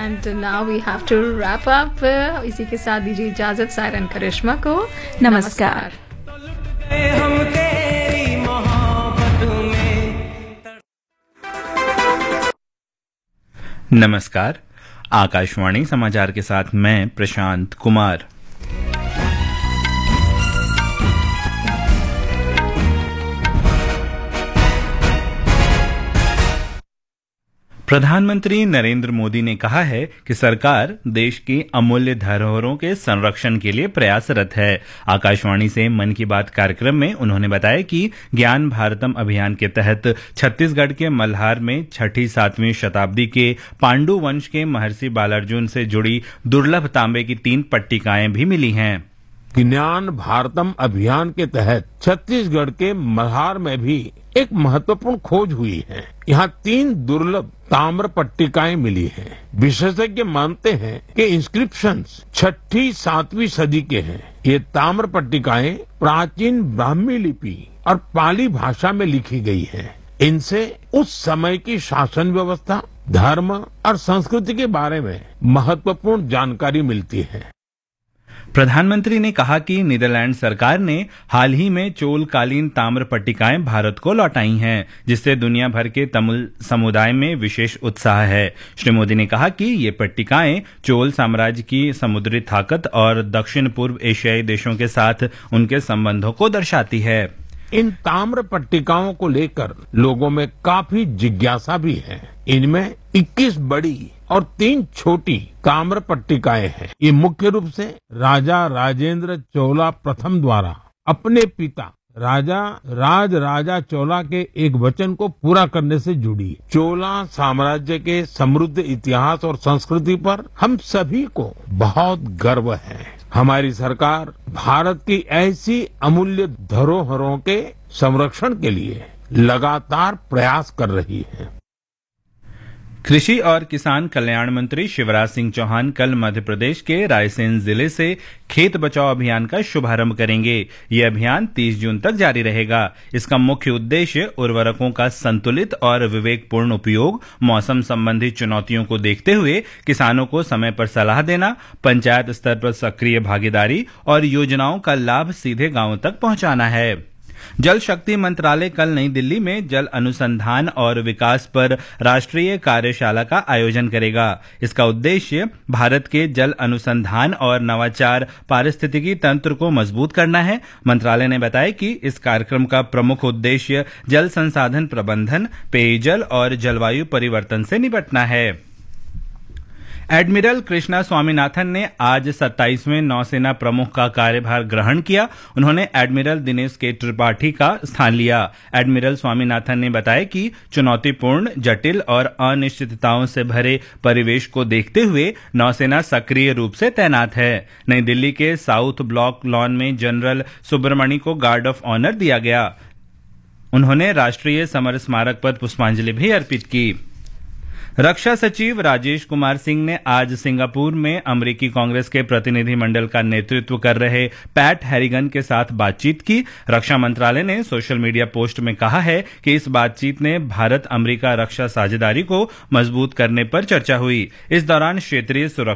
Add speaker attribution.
Speaker 1: And now we have to wrap up. इसी के साथ दीजिए इजाजत सायरन करिश्मा को।
Speaker 2: नमस्कार।
Speaker 3: नमस्कार। आकाशवाणी समाचार के साथ मैं प्रशांत कुमार। प्रधानमंत्री नरेंद्र मोदी ने कहा है कि सरकार देश की अमूल्य धरोहरों के संरक्षण के लिए प्रयासरत है। आकाशवाणी से मन की बात कार्यक्रम में उन्होंने बताया कि ज्ञान भारतम अभियान के तहत छत्तीसगढ़ के मल्हार में 6ठी-7वीं शताब्दी के पांडु वंश के महर्षि बालार्जुन से जुड़ी दुर्लभ तांबे की 3 पट्टिकाएं भी मिली हैं।
Speaker 4: ज्ञान भारतम अभियान के तहत छत्तीसगढ़ के मल्हार में भी एक महत्वपूर्ण खोज हुई है। यहाँ 3 दुर्लभ ताम्र पट्टिकाएं मिली हैं। विशेषज्ञ मानते हैं कि इंस्क्रिप्शंस 6ठी-7वीं सदी के हैं। ये ताम्र पट्टिकाएं प्राचीन ब्राह्मी लिपि और पाली भाषा में लिखी गई हैं। इनसे उस समय की शासन व्यवस्था, धर्म और संस्कृति के बारे में महत्वपूर्ण जानकारी मिलती है।
Speaker 3: प्रधानमंत्री ने कहा कि नीदरलैंड सरकार ने हाल ही में चोलकालीन ताम्र पट्टिकाएं भारत को लौटाई हैं, जिससे दुनिया भर के तमिल समुदाय में विशेष उत्साह है। श्री मोदी ने कहा कि ये पट्टिकाएं चोल साम्राज्य की समुद्री ताकत और दक्षिण पूर्व एशियाई देशों के साथ उनके संबंधों को दर्शाती है।
Speaker 4: इन ताम्र पट्टिकाओं को लेकर लोगों में काफी जिज्ञासा भी है। इनमें 21 बड़ी और 3 छोटी ताम्र पट्टिकाएं हैं। ये मुख्य रूप से राजा राजेंद्र चोला प्रथम द्वारा अपने पिता राजा राजा चोला के एक वचन को पूरा करने से जुड़ी। चोला साम्राज्य के समृद्ध इतिहास और संस्कृति पर हम सभी को बहुत गर्व है। हमारी सरकार भारत की ऐसी अमूल्य धरोहरों के संरक्षण के लिए लगातार प्रयास कर रही है।
Speaker 3: कृषि और किसान कल्याण मंत्री शिवराज सिंह चौहान कल मध्य प्रदेश के रायसेन जिले से खेत बचाओ अभियान का शुभारंभ करेंगे। ये अभियान 30 जून तक जारी रहेगा। इसका मुख्य उद्देश्य उर्वरकों का संतुलित और विवेकपूर्ण उपयोग, मौसम संबंधी चुनौतियों को देखते हुए किसानों को समय पर सलाह देना, पंचायत स्तर पर सक्रिय भागीदारी और योजनाओं का लाभ सीधे गांवों तक पहुंचाना है। जल शक्ति मंत्रालय कल नई दिल्ली में जल अनुसंधान और विकास पर राष्ट्रीय कार्यशाला का आयोजन करेगा। इसका उद्देश्य भारत के जल अनुसंधान और नवाचार पारिस्थितिकी तंत्र को मजबूत करना है। मंत्रालय ने बताया कि इस कार्यक्रम का प्रमुख उद्देश्य जल संसाधन प्रबंधन, पेयजल और जलवायु परिवर्तन से निपटना है। एडमिरल कृष्णा स्वामीनाथन ने आज 27वें नौसेना प्रमुख का कार्यभार ग्रहण किया। उन्होंने एडमिरल दिनेश के त्रिपाठी का स्थान लिया। एडमिरल स्वामीनाथन ने बताया कि चुनौतीपूर्ण, जटिल और अनिश्चितताओं से भरे परिवेश को देखते हुए नौसेना सक्रिय रूप से तैनात है। नई दिल्ली के साउथ ब्लॉक लॉन में जनरल सुब्रमणी को गार्ड ऑफ ऑनर दिया गया। उन्होंने राष्ट्रीय समर स्मारक पर पुष्पांजलि भी अर्पित की। रक्षा सचिव राजेश कुमार सिंह ने आज सिंगापुर में अमेरिकी कांग्रेस के प्रतिनिधिमंडल का नेतृत्व कर रहे पैट हैरिगन के साथ बातचीत की। रक्षा मंत्रालय ने सोशल मीडिया पोस्ट में कहा है कि इस बातचीत ने भारत अमेरिका रक्षा साझेदारी को मजबूत करने पर चर्चा हुई। इस दौरान क्षेत्रीय सुरक्षा